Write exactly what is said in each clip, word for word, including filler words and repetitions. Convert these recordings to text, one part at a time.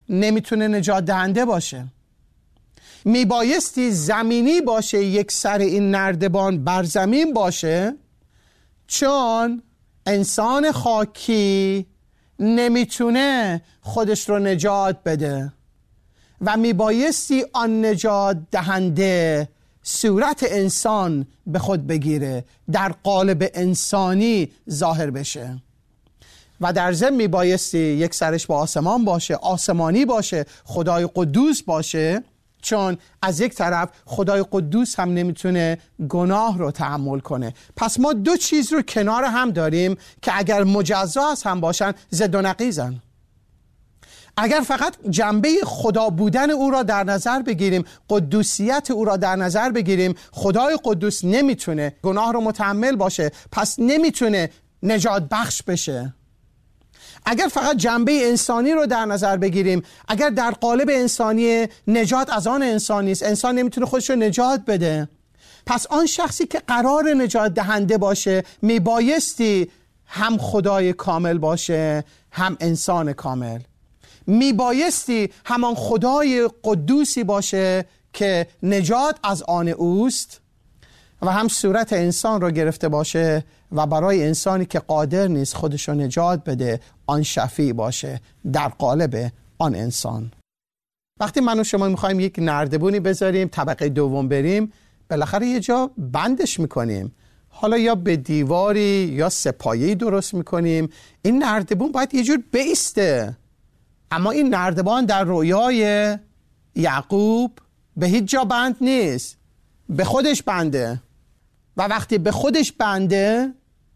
نمیتونه نجات دهنده باشه. میبایستی زمینی باشه، یک سر این نردبان بر زمین باشه، چون انسان خاکی نمیتونه خودش رو نجات بده و میبایستی آن نجات دهنده صورت انسان به خود بگیره، در قالب انسانی ظاهر بشه و در ضمن میبایستی یک سرش با آسمان باشه، آسمانی باشه، خدای قدوس باشه، چون از یک طرف خدای قدوس هم نمیتونه گناه رو تحمل کنه. پس ما دو چیز رو کنار هم داریم که اگر مجزا از هم باشن ضد و نقیضن. اگر فقط جنبه خدا بودن او را در نظر بگیریم، قدوسیت او را در نظر بگیریم، خدای قدوس نمیتونه گناه رو متحمل باشه، پس نمیتونه نجات بخش بشه. اگر فقط جنبه انسانی رو در نظر بگیریم، اگر در قالب انسانی نجات از آن انسانی است، انسان نمیتونه خودش رو نجات بده، پس آن شخصی که قرار نجات دهنده باشه میبایستی هم خدای کامل باشه هم انسان کامل. میبایستی همان خدای قدوسی باشه که نجات از آن اوست و هم صورت انسان رو گرفته باشه و برای انسانی که قادر نیست خودش رو نجات بده آن شفیع باشه در قالب آن انسان. وقتی من و شما میخوایم یک نردبونی بذاریم طبقه دوم بریم، بالاخره یه جا بندش میکنیم، حالا یا به دیواری یا سپایه‌ای درست میکنیم. این نردبون باید یه جور بیسته، اما این نردبان در رویای یعقوب به هیچ جا بند نیست، به خودش بنده و وقتی به خودش بنده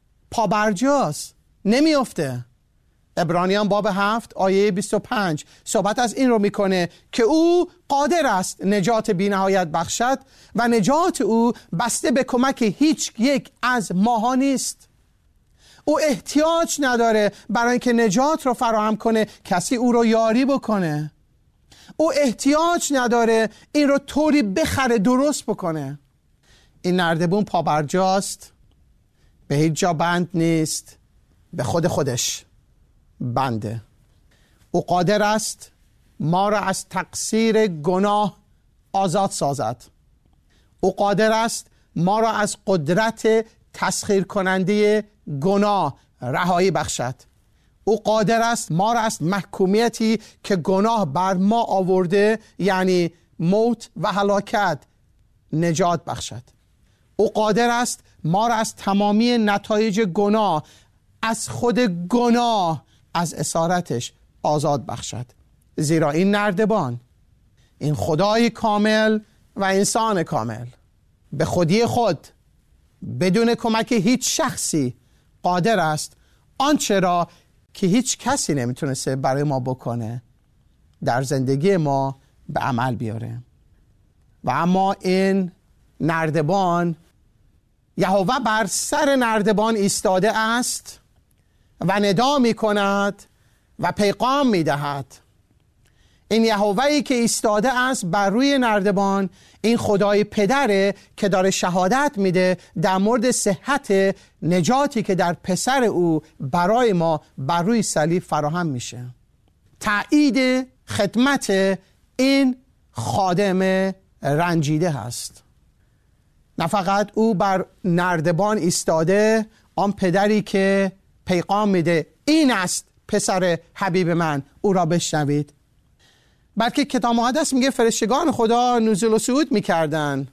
پابرجاست، نمیافته. عبرانیان باب هفت آیه بیست و پنج صحبت از این رو میکنه که او قادر است نجات بی نهایت بخشد و نجات او بسته به کمک هیچ یک از ماها نیست. او احتیاج نداره برای اینکه نجات رو فراهم کنه کسی او رو یاری بکنه. او احتیاج نداره این رو طوری بخره درست بکنه. این نردبون پابرجاست، به هیچ جا بند نیست، به خود خودش بنده. او قادر است ما را از تقصیر گناه آزاد سازد. او قادر است ما را از قدرت تسخیر کننده گناه رهایی بخشد. او قادر است ما را از محکومیتی که گناه بر ما آورده، یعنی موت و هلاکت، نجات بخشد. او قادر است ما را از تمامی نتایج گناه، از خود گناه، از اسارتش آزاد بخشد. زیرا این نردبان، این خدای کامل و انسان کامل، به خودی خود بدون کمک هیچ شخصی قادر است آنچه را که هیچ کسی نمیتونسته برای ما بکنه در زندگی ما به عمل بیاره. و اما این نردبان، یهوه بر سر نردبان ایستاده است و ندا می کند و پیغام می دهد. این یهوه‌ای که ایستاده است بر روی نردبان، این خدای پدره که داره شهادت میده در مورد صحت نجاتی که در پسر او برای ما بر روی صلیب فراهم میشه. تأیید خدمت این خادم رنجیده هست. نه فقط او بر نردبان ایستاده، آن پدری که پیغام میده این است پسر حبیب من، او را بشنوید، بلکه کتاب مقدس میگه فرشتگان خدا نزول و صعود میکردن.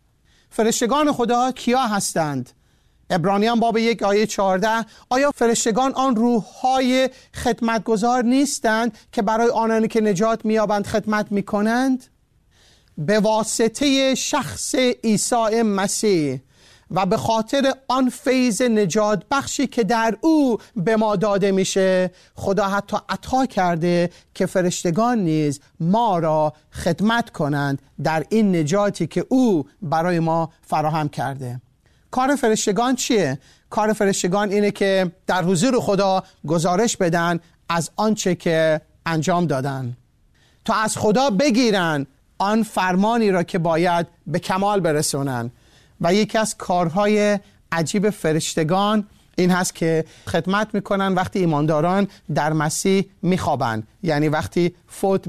فرشتگان خدا کیا هستند؟ عبرانیان باب یک آیه چهارده، آیا فرشتگان آن روح‌های خدمتگزار نیستند که برای آنانی که نجات مییابند خدمت میکنند؟ به واسطه شخص عیسی مسیح و به خاطر آن فیض نجات بخشی که در او به ما داده میشه، خدا حتی عطا کرده که فرشتگان نیز ما را خدمت کنند در این نجاتی که او برای ما فراهم کرده. کار فرشتگان چیه؟ کار فرشتگان اینه که در حضور خدا گزارش بدن از آنچه که انجام دادن، تا از خدا بگیرن آن فرمانی را که باید به کمال برسونن. و یکی از کارهای عجیب فرشتگان این هست که خدمت میکنن وقتی ایمانداران در مسیح میخوابن، یعنی وقتی فوت